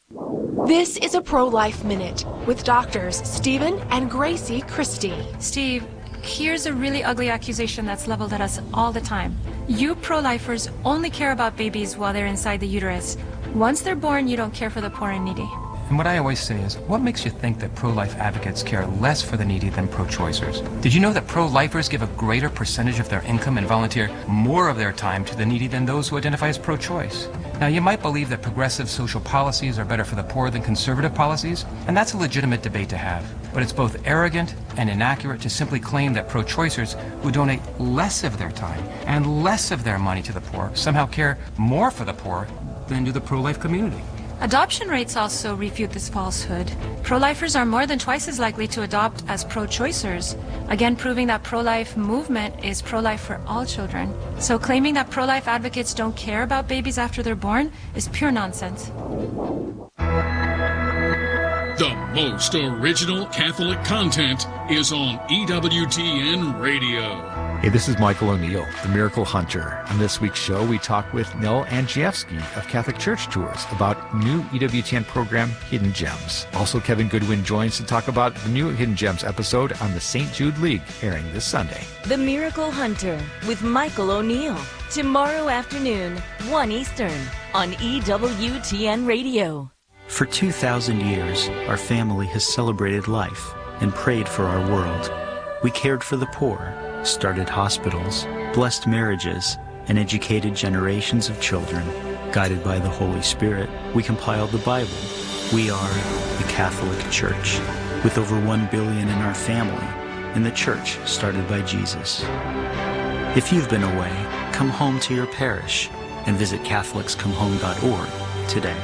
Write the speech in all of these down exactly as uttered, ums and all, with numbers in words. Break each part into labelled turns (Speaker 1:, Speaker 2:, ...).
Speaker 1: This is a Pro-Life Minute with doctors Stephen and Gracie Christie.
Speaker 2: Steve, here's a really ugly accusation that's leveled at us all the time. You pro-lifers only care about babies while they're inside the uterus. Once they're born, you don't care for the poor and needy.
Speaker 3: And what I always say is, what makes you think that pro-life advocates care less for the needy than pro-choicers? Did you know that pro-lifers give a greater percentage of their income and volunteer more of their time to the needy than those who identify as pro-choice? Now, you might believe that progressive social policies are better for the poor than conservative policies, and that's a legitimate debate to have. But it's both arrogant and inaccurate to simply claim that pro-choicers who donate less of their time and less of their money to the poor somehow care more for the poor than do the pro-life community.
Speaker 2: Adoption rates also refute this falsehood. Pro-lifers are more than twice as likely to adopt as pro-choicers, again proving that pro-life movement is pro-life for all children. So claiming that pro-life advocates don't care about babies after they're born is pure nonsense.
Speaker 4: The most original Catholic content is on E W T N Radio.
Speaker 5: Hey, this is Michael O'Neill, the Miracle Hunter. On this week's show, we talk with Nell Andrzejewski of Catholic Church Tours about new E W T N program, Hidden Gems. Also, Kevin Goodwin joins to talk about the new Hidden Gems episode on the Saint Jude League, airing this Sunday.
Speaker 6: The Miracle Hunter with Michael O'Neill. Tomorrow afternoon, one Eastern, on E W T N Radio.
Speaker 7: For two thousand years, our family has celebrated life and prayed for our world. We cared for the poor, started hospitals, blessed marriages, and educated generations of children. Guided by the Holy Spirit, we compiled the Bible. We are the Catholic Church, with over one billion in our family, and the church started by Jesus. If you've been away, come home to your parish and visit Catholics Come Home dot org today.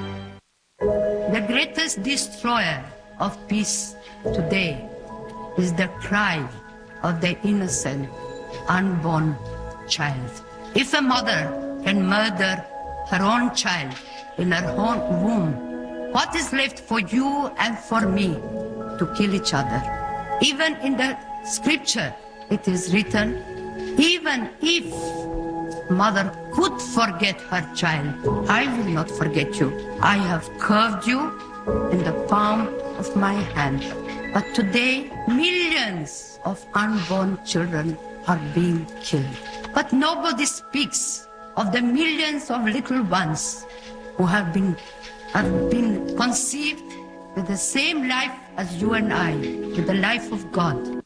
Speaker 8: The greatest destroyer of peace today is the cry of the innocent, unborn child. If a mother can murder her own child in her own womb, what is left for you and for me to kill each other? Even in the scripture, it is written, even if mother could forget her child, I will not forget you. I have curved you in the palm of my hand. But today, millions of unborn children are being killed. But nobody speaks of the millions of little ones who have been, have been conceived with the same life as you and I, with the life of God.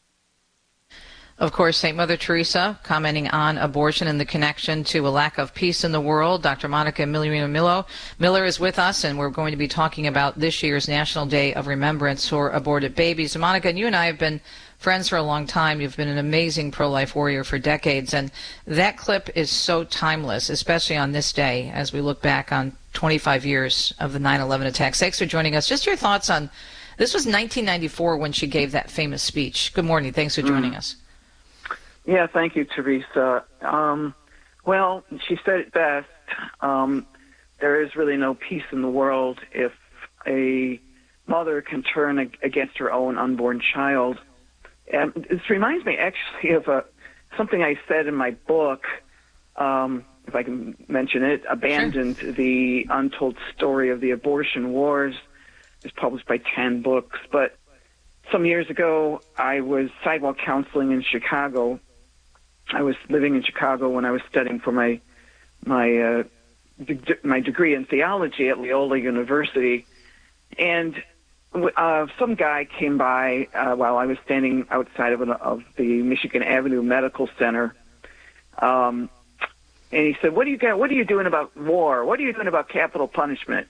Speaker 9: Of course, Saint Mother Teresa commenting on abortion and the connection to a lack of peace in the world. Doctor Monica Milarino Milo Miller is with us, and we're going to be talking about this year's National Day of Remembrance for Aborted Babies. Monica, you and I have been friends for a long time. You've been an amazing pro-life warrior for decades, and that clip is so timeless, especially on this day as we look back on twenty-five years of the nine eleven attacks. Thanks for joining us. Just your thoughts on, this was nineteen ninety-four when she gave that famous speech. Good morning. Thanks for joining mm. us.
Speaker 10: Yeah, thank you, Teresa. Um, well, she said it best. Um, there is really no peace in the world if a mother can turn ag- against her own unborn child. And this reminds me actually of a, something I said in my book, um, if I can mention it, Abandoned, sure. The Untold Story of the Abortion Wars. It's published by ten books. But some years ago, I was sidewalk counseling in Chicago. I was living in Chicago when I was studying for my my uh, de- my degree in theology at Loyola University, and uh, some guy came by uh, while I was standing outside of, an, of the Michigan Avenue Medical Center, um, and he said, "What do you got? What are you doing about war? What are you doing about capital punishment?"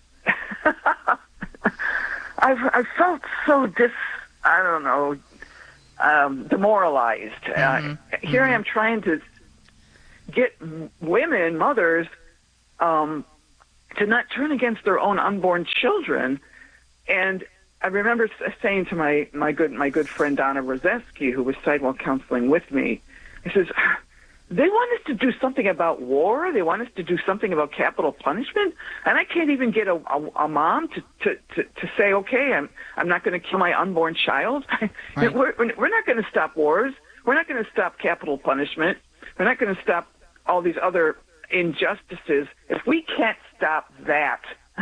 Speaker 10: I've I felt so dis I don't know. Um, demoralized. Mm-hmm. Uh, here mm-hmm. I am trying to get women, mothers, um, to not turn against their own unborn children. And I remember saying to my, my good my good friend Donna Rozeski, who was sidewalk counseling with me, he says, they want us to do something about war. They want us to do something about capital punishment. And I can't even get a, a, a mom to, to, to, to say, okay, I'm, I'm not going to kill my unborn child. Right. we're, we're not going to stop wars. We're not going to stop capital punishment. We're not going to stop all these other injustices. If we can't stop that,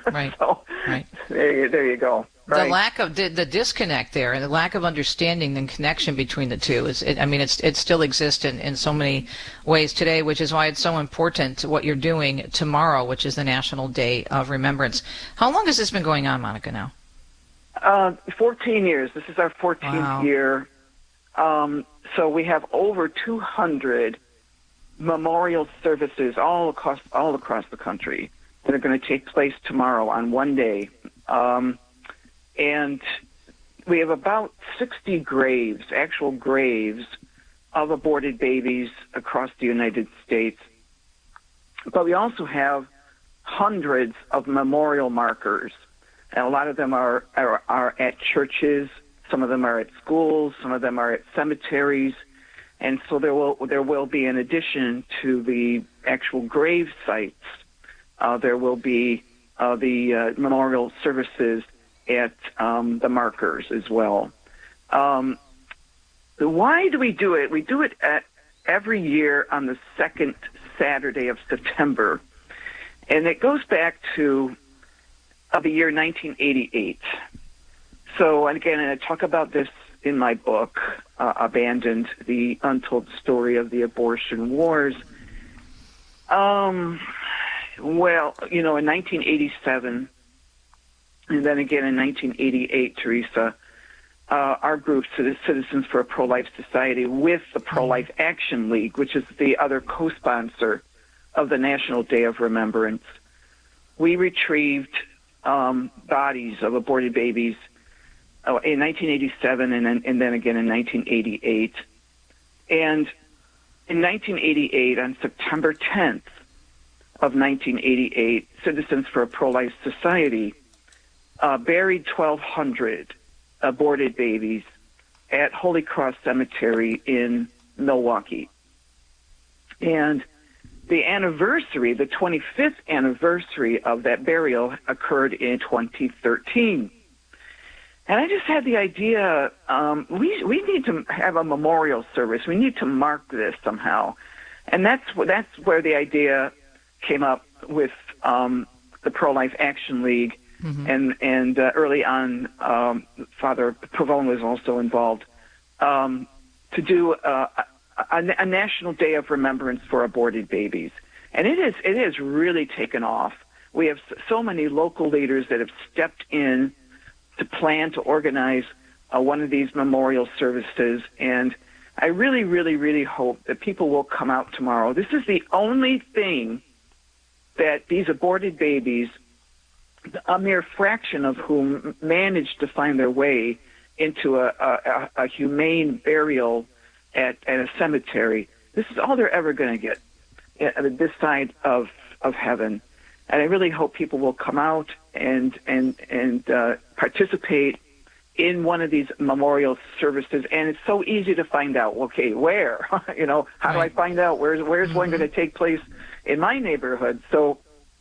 Speaker 9: Right.
Speaker 10: so
Speaker 9: right.
Speaker 10: There you, there you go. Right.
Speaker 9: The lack of the, the disconnect there, and the lack of understanding and connection between the two is, it, I mean, it's it still exists in, in so many ways today, which is why it's so important what you're doing tomorrow, which is the National Day of Remembrance. How long has this been going on, Monica? Now,
Speaker 10: uh, fourteen years. This is our fourteenth
Speaker 9: wow.
Speaker 10: year. Um, so we have over two hundred memorial services all across all across the country that are going to take place tomorrow on one day. Um, And we have about sixty graves, actual graves, of aborted babies across the United States. But we also have hundreds of memorial markers. And a lot of them are, are, are at churches. Some of them are at schools. Some of them are at cemeteries. And so there will there will be, in addition to the actual grave sites, uh, there will be uh, the uh, memorial services at um, the markers as well. Um, why do we do it? We do it at, every year on the second Saturday of September. And it goes back to uh, the year nineteen eighty-eight. So, and again, and I talk about this in my book, uh, Abandoned, the Untold Story of the Abortion Wars. Um, well, you know, in nineteen eighty-seven, and then again in nineteen eighty-eight, Teresa, uh, our group, Citizens for a Pro-Life Society, with the Pro-Life Action League, which is the other co-sponsor of the National Day of Remembrance, we retrieved um, bodies of aborted babies uh, in nineteen eighty-seven and then, and then again in nineteen eighty-eight. And in nineteen eighty-eight, on September tenth of nineteen eighty-eight, Citizens for a Pro-Life Society Uh, buried twelve hundred aborted babies at Holy Cross Cemetery in Milwaukee. And the anniversary, the twenty-fifth anniversary of that burial occurred in twenty thirteen. And I just had the idea, um, we we need to have a memorial service. We need to mark this somehow. And that's, that's where the idea came up with um, the Pro-Life Action League. Mm-hmm. And and uh, early on, um, Father Pavone was also involved um, to do uh, a, a National Day of Remembrance for aborted babies, and it is it has really taken off. We have so many local leaders that have stepped in to plan to organize uh, one of these memorial services, and I really, really, really hope that people will come out tomorrow. This is the only thing that these aborted babies, a mere fraction of whom managed to find their way into a, a, a humane burial at, at a cemetery. This is all they're ever going to get at this side of, of heaven. And I really hope people will come out and, and, and uh, participate in one of these memorial services. And it's so easy to find out, okay, where? you know, how right. do I find out? Where's, where's mm-hmm. one going to take place in my neighborhood? So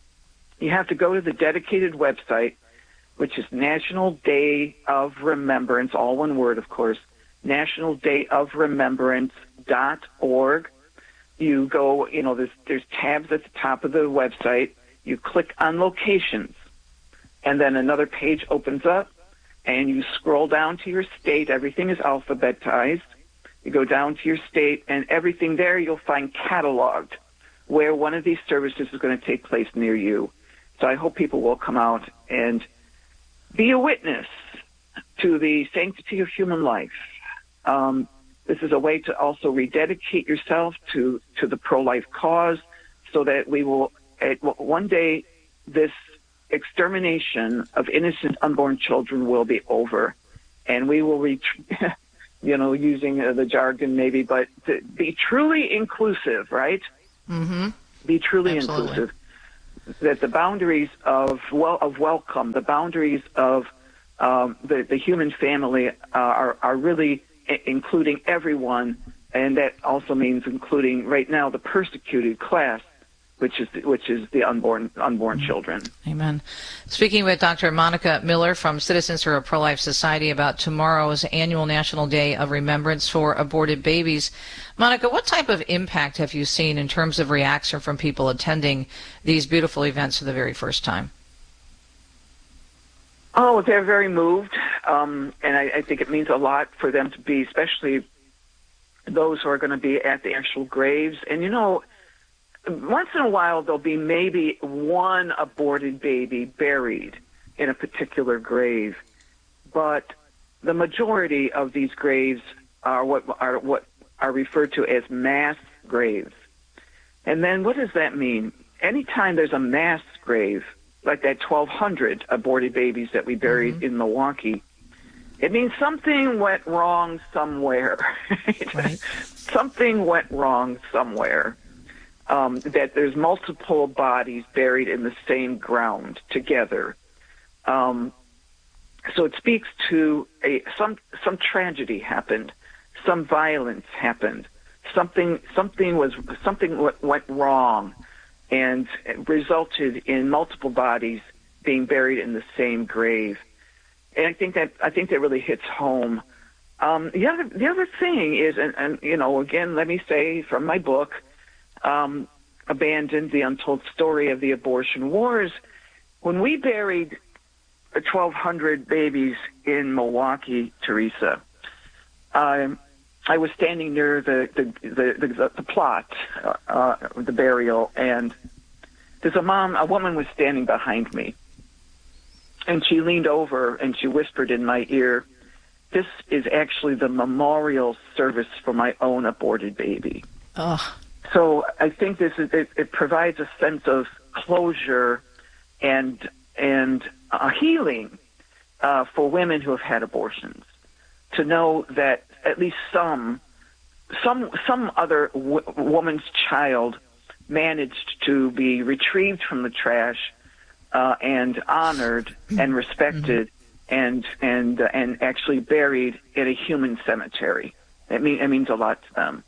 Speaker 10: you have to go to the dedicated website, which is National Day of Remembrance, all one word, of course, national day of remembrance dot org. You go, you know, there's, there's tabs at the top of the website. You click on locations, and then another page opens up, and you scroll down to your state. Everything is alphabetized. You go down to your state, and everything there you'll find cataloged where one of these services is going to take place near you. So I hope people will come out and be a witness to the sanctity of human life. Um, this is a way to also rededicate yourself to, to the pro-life cause, so that we will, at, one day, this extermination of innocent unborn children will be over, and we will reach, you know, using uh, the jargon maybe, but to be truly inclusive, right?
Speaker 9: Mm-hmm.
Speaker 10: Be truly
Speaker 9: Absolutely.
Speaker 10: inclusive. That the boundaries of well of welcome, the boundaries of um, the the human family uh, are are really I- including everyone, and that also means including right now the persecuted class, which is which is the unborn unborn children.
Speaker 9: Amen. Speaking with Doctor Monica Miller from Citizens for a Pro-Life Society about tomorrow's annual National Day of Remembrance for aborted babies. Monica, what type of impact have you seen in terms of reaction from people attending these beautiful events for the very first time?
Speaker 10: Oh, they're very moved, um, and I, I think it means a lot for them to be, especially those who are going to be at the actual graves. And, you know, once in a while there'll be maybe one aborted baby buried in a particular grave, but the majority of these graves are what are what are referred to as mass graves. And then what does that mean? Anytime there's a mass grave, like that twelve hundred aborted babies that we buried mm-hmm. in Milwaukee, it means something went wrong somewhere. Right. Something went wrong somewhere. Um, that there's multiple bodies buried in the same ground together. Um, so it speaks to a some some tragedy happened, some violence happened, something something was something went wrong, and it resulted in multiple bodies being buried in the same grave. And I think that I think that really hits home. Um, the other the other thing is, and, and you know, again, let me say from my book, um, Abandoned: The Untold Story of the Abortion Wars, when we buried twelve hundred babies in Milwaukee, Teresa, um, I was standing near the the the, the, the plot, uh, the burial, and there's a mom, a woman was standing behind me. And she leaned over and she whispered in my ear, "This is actually the memorial service for my own aborted baby."
Speaker 9: Oh.
Speaker 10: So I think this is, it, it provides a sense of closure and and uh, healing uh, for women who have had abortions, to know that at least some some some other w- woman's child managed to be retrieved from the trash. Uh, and honored and respected, mm-hmm. and and uh, and actually buried in a human cemetery. It mean it means a lot to them.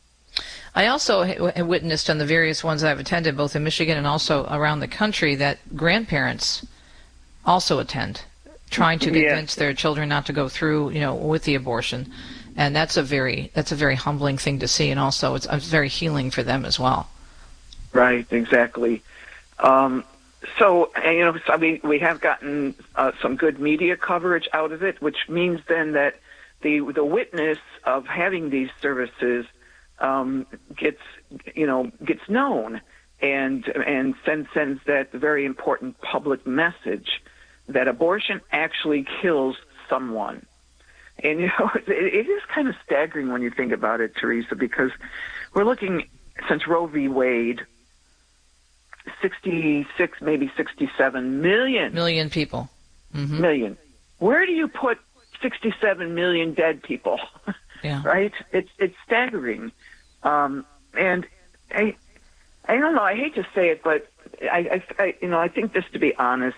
Speaker 9: I also have witnessed on the various ones I've attended, both in Michigan and also around the country, that grandparents also attend, trying to convince yes. their children not to go through, you know, with the abortion, and that's a very that's a very humbling thing to see, and also it's, it's very healing for them as well.
Speaker 10: Right. Exactly. Um, So, you know, I mean, we have gotten uh, some good media coverage out of it, which means then that the the witness of having these services um, gets, you know, gets known, and and sends sends that very important public message that abortion actually kills someone. And you know, it, it is kind of staggering when you think about it, Teresa, because we're looking since Roe v. Wade. sixty-six, maybe sixty-seven million.
Speaker 9: Million people. Mm-hmm.
Speaker 10: Million. Where do you put sixty-seven million dead people?
Speaker 9: Yeah.
Speaker 10: Right? It's it's staggering. Um, and I I don't know, I hate to say it, but I, I, I you know, I think this to be honest,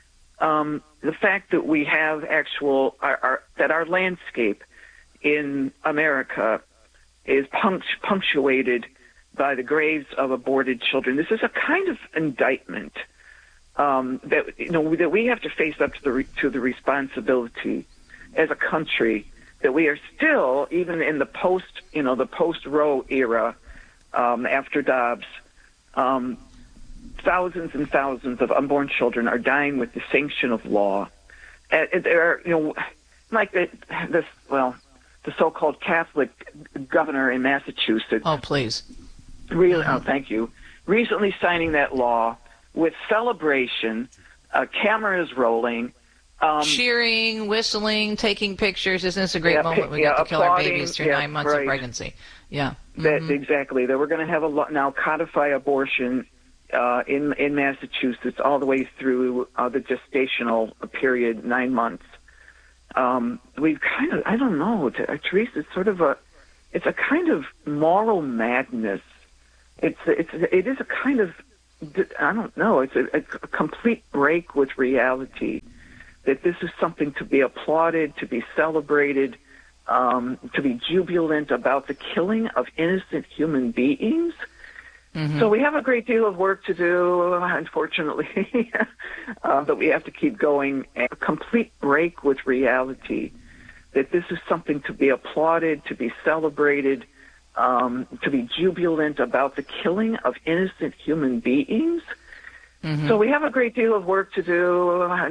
Speaker 10: um, the fact that we have actual, our, our, that our landscape in America is punct- punctuated by the graves of aborted children. This is a kind of indictment um, that you know that we have to face up to the re- to the responsibility as a country, that we are still, even in the post you know the post Roe era, um, after Dobbs, um, thousands and thousands of unborn children are dying with the sanction of law. And there are you know like the, this well the so-called Catholic governor in Massachusetts.
Speaker 9: Oh, please.
Speaker 10: Really, oh, thank you. Recently signing that law with celebration, uh, cameras rolling. Um,
Speaker 9: Cheering, whistling, taking pictures. Isn't this a great
Speaker 10: yeah,
Speaker 9: moment we
Speaker 10: yeah,
Speaker 9: get to kill our babies through
Speaker 10: yeah,
Speaker 9: nine months
Speaker 10: right.
Speaker 9: of pregnancy? Yeah.
Speaker 10: That,
Speaker 9: mm-hmm.
Speaker 10: Exactly. That we're going to have a law, now codify abortion uh, in, in Massachusetts all the way through uh, the gestational period, nine months. Um, we've kind of, I don't know, Teresa, it's sort of a, it's a kind of moral madness. It's it's it is a kind of I don't know. It's a, a complete break with reality. That this is something to be applauded, to be celebrated, um, to be jubilant about the killing of innocent human beings. Mm-hmm. So we have a great deal of work to do, unfortunately, uh, but we have to keep going. A complete break with reality. That this is something to be applauded, to be celebrated. Um, to be jubilant about the killing of innocent human beings. Mm-hmm. So we have a great deal of work to do.